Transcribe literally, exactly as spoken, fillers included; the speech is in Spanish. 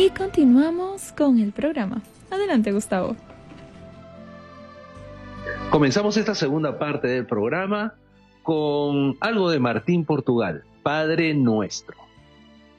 Y continuamos con el programa. Adelante, Gustavo. Comenzamos esta segunda parte del programa con algo de Martín Portugal, Padre Nuestro.